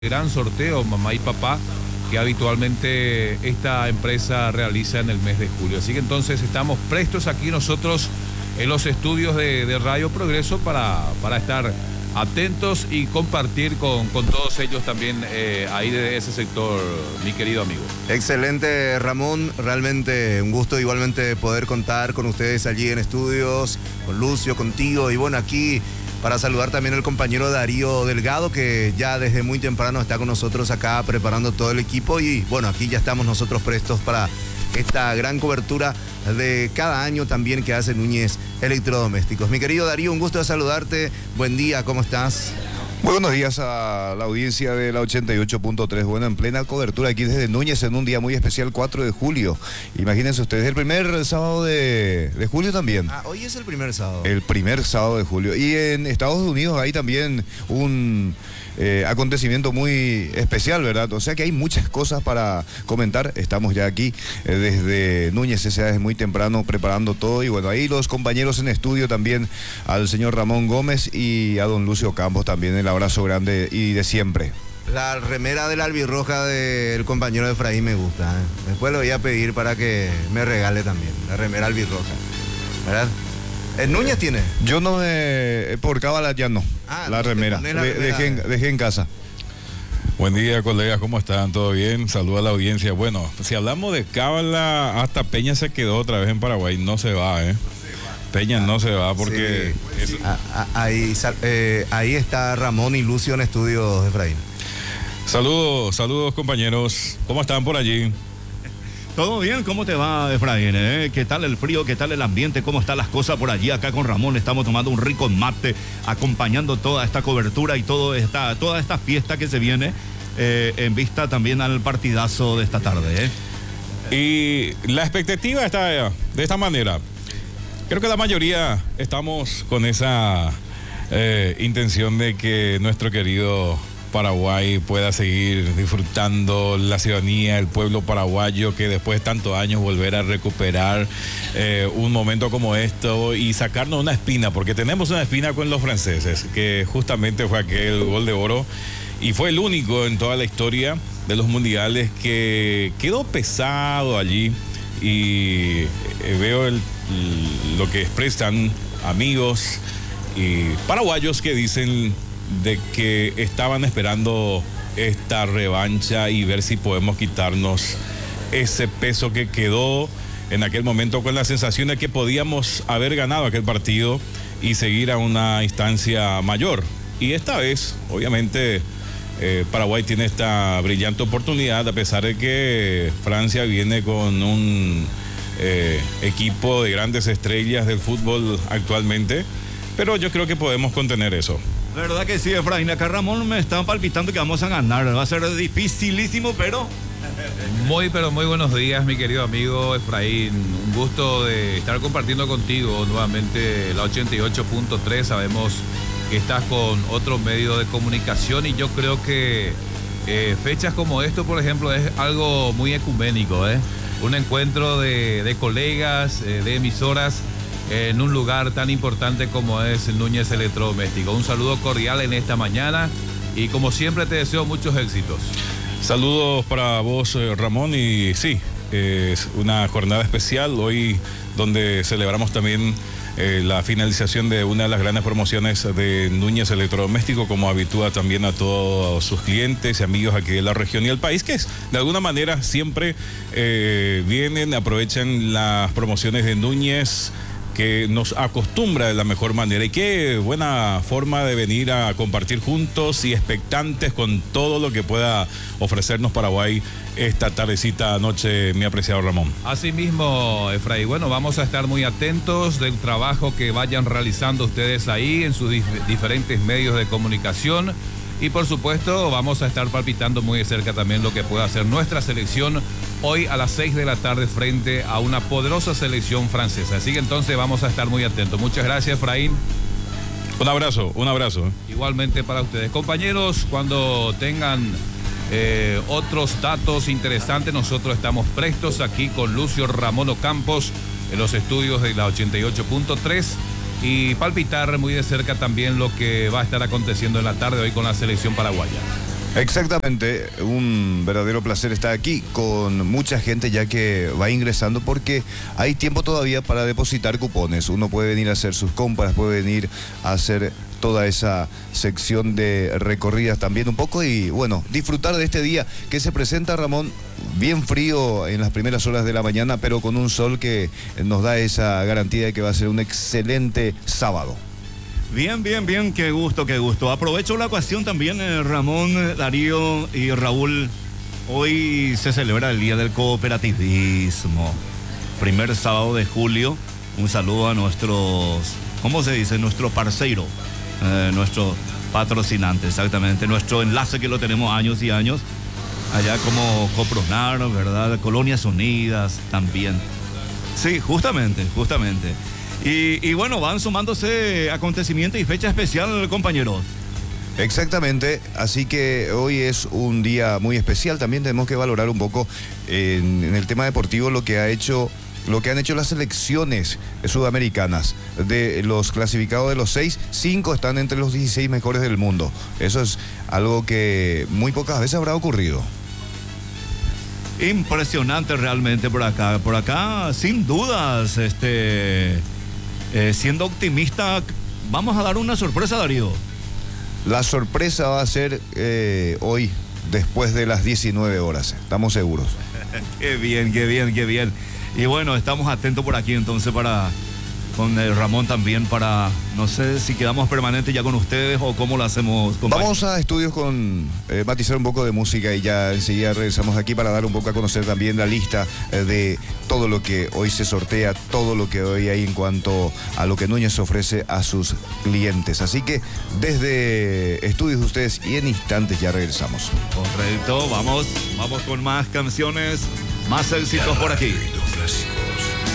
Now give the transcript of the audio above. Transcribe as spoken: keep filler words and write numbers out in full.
gran sorteo, mamá y papá, que habitualmente esta empresa realiza en el mes de julio. Así que entonces estamos prestos aquí nosotros en los estudios de, de Radio Progreso para, para estar atentos y compartir con, con todos ellos también eh, ahí de ese sector, mi querido amigo. Excelente, Ramón, realmente un gusto igualmente poder contar con ustedes allí en estudios, con Lucio, contigo, y bueno, aquí para saludar también al compañero Darío Delgado, que ya desde muy temprano está con nosotros acá preparando todo el equipo, y bueno, aquí ya estamos nosotros prestos para esta gran cobertura de cada año también que hace Núñez Electrodomésticos. Mi querido Darío, un gusto de saludarte, buen día, ¿cómo estás? Muy buenos días a la audiencia de la ochenta y ocho punto tres. Bueno, en plena cobertura aquí desde Núñez en un día muy especial, cuatro de julio. Imagínense ustedes, el primer sábado de, de julio también. Ah, hoy es el primer sábado. El primer sábado de julio. Y en Estados Unidos hay también un eh, acontecimiento muy especial, ¿verdad? O sea que hay muchas cosas para comentar. Estamos ya aquí eh, desde Núñez, ese desde muy temprano preparando todo. Y bueno, ahí los compañeros en estudio también, al señor Ramón Gómez y a don Lucio Campos también, el abrazo grande y de siempre. La remera de la albirroja del compañero Efraín me gusta, ¿eh? Después le voy a pedir para que me regale también la remera albirroja, ¿verdad? ¿El Núñez tiene? Yo no me... por cábala ya no, ah, la, no remera. la De, remera. Dejé, en, dejé en casa. Buen día, colegas, ¿cómo están? ¿Todo bien? Saludos a la audiencia. Bueno, si hablamos de cábala, hasta Peña se quedó otra vez en Paraguay, no se va, ¿eh? Peña no se va porque... Sí. Es... Ah, ah, ahí, eh, ahí está Ramón y Lucio en estudios, Efraín. Saludos, saludos compañeros. ¿Cómo están por allí? Todo bien, ¿cómo te va, Efraín? ¿Eh? ¿Qué tal el frío? ¿Qué tal el ambiente? ¿Cómo están las cosas por allí? Acá con Ramón estamos tomando un rico mate, acompañando toda esta cobertura y todo esta, toda esta fiesta que se viene eh, en vista también al partidazo de esta tarde, ¿eh? Y la expectativa está de esta manera. Creo que la mayoría estamos con esa eh, intención de que nuestro querido Paraguay pueda seguir disfrutando la ciudadanía, el pueblo paraguayo, que después de tantos años volver a recuperar eh, un momento como esto y sacarnos una espina, porque tenemos una espina con los franceses, que justamente fue aquel gol de oro y fue el único en toda la historia de los mundiales que quedó pesado allí. Y eh, veo el, lo que expresan amigos y paraguayos que dicen de que estaban esperando esta revancha y ver si podemos quitarnos ese peso que quedó en aquel momento, con la sensación de que podíamos haber ganado aquel partido y seguir a una instancia mayor. Y esta vez, obviamente, Eh, Paraguay tiene esta brillante oportunidad, a pesar de que Francia viene con un eh, equipo de grandes estrellas del fútbol actualmente, pero yo creo que podemos contener eso. ¿Verdad que sí, Efraín? Acá Ramón me está palpitando que vamos a ganar. Va a ser dificilísimo, pero... Muy, pero muy buenos días, mi querido amigo Efraín. Un gusto de estar compartiendo contigo nuevamente la ochenta y ocho punto tres. Sabemos que estás con otro medio de comunicación y yo creo que eh, fechas como esto, por ejemplo, es algo muy ecuménico, ¿eh? Un encuentro de, de colegas, eh, de emisoras eh, en un lugar tan importante como es Núñez Electrodoméstico. Un saludo cordial en esta mañana y como siempre te deseo muchos éxitos. Saludos para vos, eh, Ramón, y sí, eh, es una jornada especial hoy donde celebramos también Eh, la finalización de una de las grandes promociones de Núñez Electrodoméstico, como habitúa también a todos sus clientes y amigos aquí de la región y el país, que es, de alguna manera siempre eh, vienen, aprovechan las promociones de Núñez, que nos acostumbra de la mejor manera. Y qué buena forma de venir a compartir juntos y expectantes con todo lo que pueda ofrecernos Paraguay esta tardecita noche, mi apreciado Ramón. Así mismo, Efraín. Bueno, vamos a estar muy atentos del trabajo que vayan realizando ustedes ahí en sus dif diferentes medios de comunicación. Y por supuesto vamos a estar palpitando muy de cerca también lo que pueda hacer nuestra selección hoy a las seis de la tarde frente a una poderosa selección francesa. Así que entonces vamos a estar muy atentos. Muchas gracias, Efraín. Un abrazo, un abrazo. Igualmente para ustedes. Compañeros, cuando tengan eh, otros datos interesantes, nosotros estamos prestos aquí con Lucio Ramón Ocampos en los estudios de la ochenta y ocho punto tres. y palpitar muy de cerca también lo que va a estar aconteciendo en la tarde hoy con la selección paraguaya. Exactamente, un verdadero placer estar aquí con mucha gente ya que va ingresando porque hay tiempo todavía para depositar cupones. Uno puede venir a hacer sus compras, puede venir a hacer toda esa sección de recorridas también un poco y bueno, disfrutar de este día que se presenta, Ramón, bien frío en las primeras horas de la mañana, pero con un sol que nos da esa garantía de que va a ser un excelente sábado. Bien, bien, bien, qué gusto, qué gusto. Aprovecho la ocasión también, eh, Ramón, Darío y Raúl. Hoy se celebra el Día del Cooperativismo. Primer sábado de julio. Un saludo a nuestros, ¿cómo se dice? Nuestro parceiro, eh, nuestro patrocinante, exactamente. Nuestro enlace que lo tenemos años y años. Allá como Copronar, ¿verdad? Colonias Unidas también. Sí, justamente, justamente. Y, y bueno, van sumándose acontecimientos y fecha especial, compañeros. Exactamente, así que hoy es un día muy especial. También tenemos que valorar un poco en, en el tema deportivo lo que ha hecho, lo que han hecho las selecciones sudamericanas. De los clasificados de los seis, cinco están entre los dieciséis mejores del mundo. Eso es algo que muy pocas veces habrá ocurrido. Impresionante realmente por acá. Por acá, sin dudas, este... Eh, siendo optimista, vamos a dar una sorpresa, Darío. La sorpresa va a ser eh, hoy, después de las diecinueve horas, estamos seguros. Qué bien, qué bien, qué bien. Y bueno, estamos atentos por aquí entonces para... con el Ramón también para, no sé si quedamos permanentes ya con ustedes o cómo lo hacemos, compañero. Vamos a estudios con eh, matizar un poco de música y ya enseguida regresamos aquí para dar un poco a conocer también la lista eh, de todo lo que hoy se sortea, todo lo que hoy hay en cuanto a lo que Núñez ofrece a sus clientes. Así que desde estudios ustedes y en instantes ya regresamos. Correcto, vamos, vamos con más canciones, más éxitos por aquí. Clásicos.